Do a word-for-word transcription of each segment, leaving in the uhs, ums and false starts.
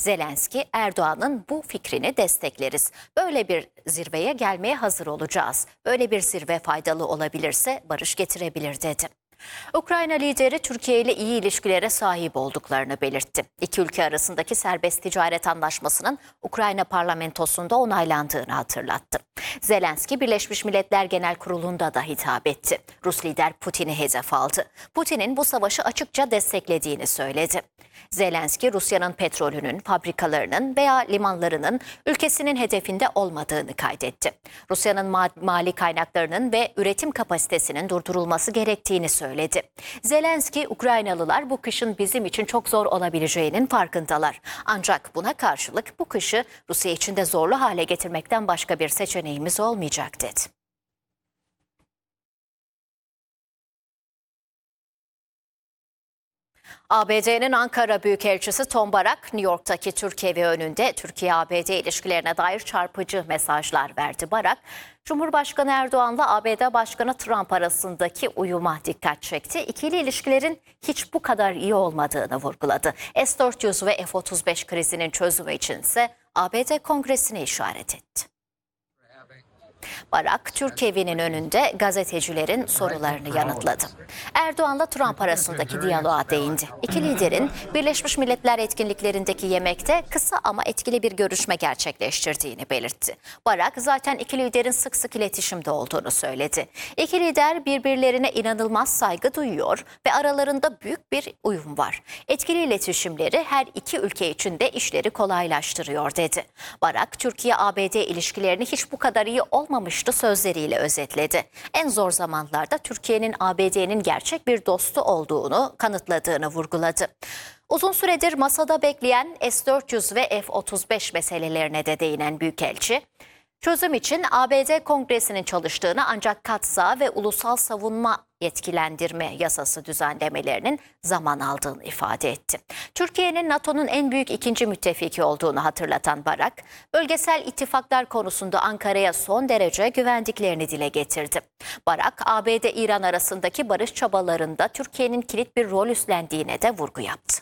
Zelenski, Erdoğan'ın bu fikrini destekleriz. Böyle bir zirveye gelmeye hazır olacağız. Böyle bir zirve faydalı olabilirse barış getirebilir dedi. Ukrayna lideri Türkiye ile iyi ilişkilere sahip olduklarını belirtti. İki ülke arasındaki serbest ticaret anlaşmasının Ukrayna parlamentosunda onaylandığını hatırlattı. Zelenski, Birleşmiş Milletler Genel Kurulu'nda da hitap etti. Rus lider Putin'i hedef aldı. Putin'in bu savaşı açıkça desteklediğini söyledi. Zelenski, Rusya'nın petrolünün, fabrikalarının veya limanlarının ülkesinin hedefinde olmadığını kaydetti. Rusya'nın ma- mali kaynaklarının ve üretim kapasitesinin durdurulması gerektiğini söyledi. Zelenski, Ukraynalılar bu kışın bizim için çok zor olabileceğinin farkındalar. Ancak buna karşılık bu kışı Rusya için de zorlu hale getirmekten başka bir seçeneğimiz olmayacak dedi. A B D'nin Ankara Büyükelçisi Tom Barak, New York'taki Türk evi önünde Türkiye-A B D ilişkilerine dair çarpıcı mesajlar verdi. Barak, Cumhurbaşkanı Erdoğan'la A B D Başkanı Trump arasındaki uyuma dikkat çekti. İkili ilişkilerin hiç bu kadar iyi olmadığını vurguladı. S dört yüz ve F otuz beş krizinin çözümü içinse A B D Kongresi'ne işaret etti. Barak, Türk evinin önünde gazetecilerin sorularını yanıtladı. Erdoğan'la Trump arasındaki diyaloğa değindi. İki liderin Birleşmiş Milletler etkinliklerindeki yemekte kısa ama etkili bir görüşme gerçekleştirdiğini belirtti. Barak, zaten iki liderin sık sık iletişimde olduğunu söyledi. İki lider birbirlerine inanılmaz saygı duyuyor ve aralarında büyük bir uyum var. Etkili iletişimleri her iki ülke için de işleri kolaylaştırıyor dedi. Barak, Türkiye-A B D ilişkilerini hiç bu kadar iyi olmamıştı sözleriyle özetledi. En zor zamanlarda Türkiye'nin A B D'nin gerçek bir dostu olduğunu kanıtladığını vurguladı. Uzun süredir masada bekleyen S dört yüz ve F otuz beş meselelerine de değinen Büyükelçi, çözüm için A B D Kongresi'nin çalıştığını ancak katsa ve ulusal savunma yetkilendirme yasası düzenlemelerinin zaman aldığını ifade etti. Türkiye'nin NATO'nun en büyük ikinci müttefiki olduğunu hatırlatan Barak, bölgesel ittifaklar konusunda Ankara'ya son derece güvendiklerini dile getirdi. Barak, A B D-İran arasındaki barış çabalarında Türkiye'nin kilit bir rol üstlendiğine de vurgu yaptı.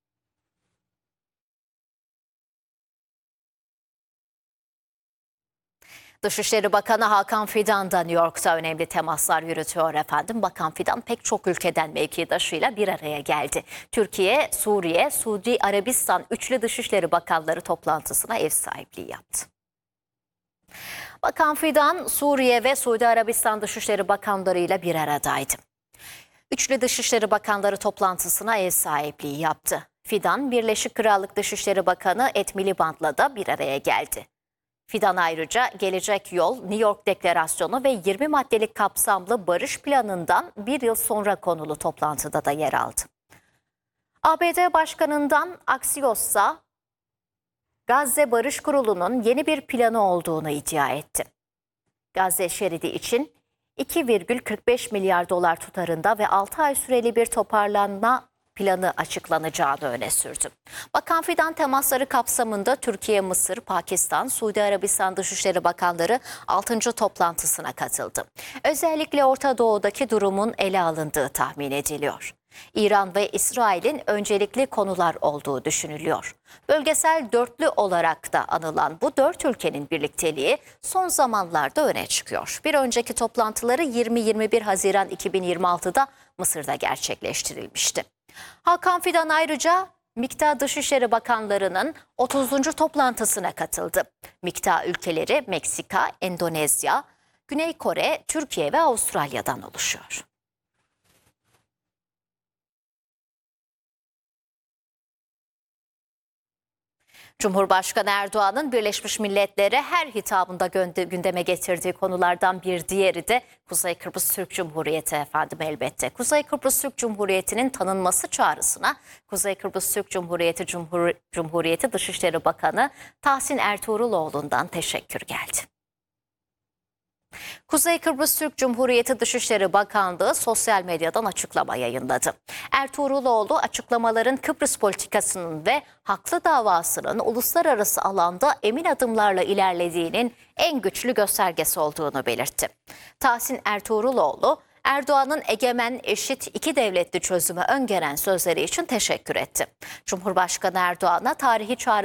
Dışişleri Bakanı Hakan Fidan da New York'ta önemli temaslar yürütüyor efendim. Bakan Fidan pek çok ülkeden mevkidaşıyla bir araya geldi. Türkiye, Suriye, Suudi Arabistan üçlü Dışişleri Bakanları toplantısına ev sahipliği yaptı. Bakan Fidan, Suriye ve Suudi Arabistan Dışişleri Bakanlarıyla bir aradaydı. Üçlü Dışişleri Bakanları toplantısına ev sahipliği yaptı. Fidan, Birleşik Krallık Dışişleri Bakanı Ed Miliband'la da bir araya geldi. Fidan ayrıca Gelecek Yol, New York Deklarasyonu ve yirmi maddelik kapsamlı barış planından bir yıl sonra konulu toplantıda da yer aldı. A B D Başkanı'ndan Axios'a Gazze Barış Kurulu'nun yeni bir planı olduğunu iddia etti. Gazze şeridi için iki virgül kırk beş milyar dolar tutarında ve altı ay süreli bir toparlanma planı açıklanacağını öne sürdü. Bakan Fidan temasları kapsamında Türkiye, Mısır, Pakistan, Suudi Arabistan Dışişleri Bakanları altıncı toplantısına katıldı. Özellikle Orta Doğu'daki durumun ele alındığı tahmin ediliyor. İran ve İsrail'in öncelikli konular olduğu düşünülüyor. Bölgesel dörtlü olarak da anılan bu dört ülkenin birlikteliği son zamanlarda öne çıkıyor. Bir önceki toplantıları yirmi yirmi bir Haziran iki bin yirmi altıda Mısır'da gerçekleştirilmişti. Hakan Fidan ayrıca MİKTA Dışişleri Bakanlarının otuzuncu toplantısına katıldı. MİKTA ülkeleri Meksika, Endonezya, Güney Kore, Türkiye ve Avustralya'dan oluşuyor. Cumhurbaşkanı Erdoğan'ın Birleşmiş Milletler'e her hitabında gündeme getirdiği konulardan bir diğeri de Kuzey Kıbrıs Türk Cumhuriyeti efendim elbette. Kuzey Kıbrıs Türk Cumhuriyeti'nin tanınması çağrısına Kuzey Kıbrıs Türk Cumhuriyeti Cumhur Cumhuriyeti Dışişleri Bakanı Tahsin Ertuğruloğlu'ndan teşekkür geldi. Kuzey Kıbrıs Türk Cumhuriyeti Dışişleri Bakanlığı sosyal medyadan açıklama yayınladı. Ertuğruloğlu açıklamaların Kıbrıs politikasının ve haklı davasının uluslararası alanda emin adımlarla ilerlediğinin en güçlü göstergesi olduğunu belirtti. Tahsin Ertuğruloğlu, Erdoğan'ın egemen, eşit, iki devletli çözümü öngören sözleri için teşekkür etti. Cumhurbaşkanı Erdoğan'a tarihi çağrı